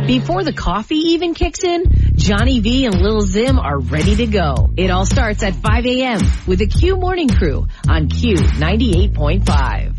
Before the coffee even kicks in, Johnny V and Lil Zim are ready to go. It all starts at 5 a.m. with the Q Morning Crew on Q 98.5.